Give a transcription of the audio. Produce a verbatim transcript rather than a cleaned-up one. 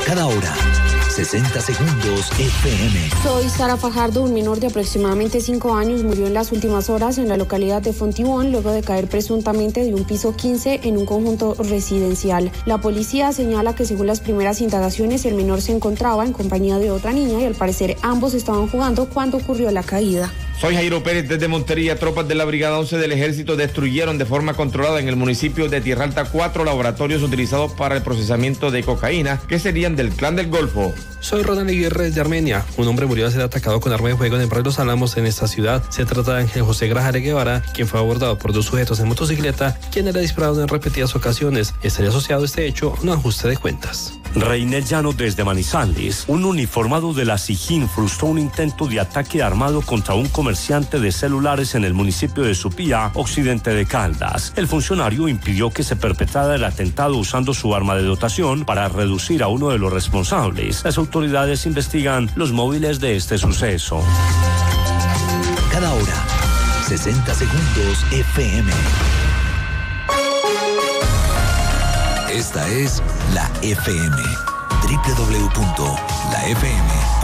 Cada hora, sesenta segundos F M. Soy Sara Fajardo. Un menor de aproximadamente cinco años murió en las últimas horas en la localidad de Fontibón luego de caer presuntamente de un piso quince en un conjunto residencial. La policía señala que según las primeras indagaciones el menor se encontraba en compañía de otra niña y al parecer ambos estaban jugando cuando ocurrió la caída. Soy Jairo Pérez desde Montería. Tropas de la Brigada once del Ejército destruyeron de forma controlada en el municipio de Tierra Alta cuatro laboratorios utilizados para el procesamiento de cocaína que serían del Clan del Golfo. Soy Ronald Aguirre de Armenia. Un hombre murió al ser atacado con arma de fuego en el barrio Los Álamos en esta ciudad. Se trata de Ángel José Grajales Guevara, quien fue abordado por dos sujetos en motocicleta, quien era disparado en repetidas ocasiones. Estaría asociado a este hecho a un ajuste de cuentas. Reinel Llano desde Manizales. Un uniformado de la SIJIN frustró un intento de ataque armado contra un comerciante de celulares en el municipio de Supía, occidente de Caldas. El funcionario impidió que se perpetrara el atentado usando su arma de dotación para reducir a uno de los responsables. Las autoridades investigan los móviles de este suceso. Cada hora, sesenta segundos F M. Esta es la F M. doble u doble u doble u punto la f m